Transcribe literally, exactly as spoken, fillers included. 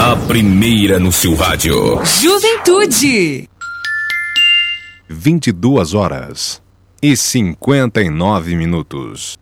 A primeira no seu rádio. Juventude. vinte e duas horas e cinquenta e nove minutos.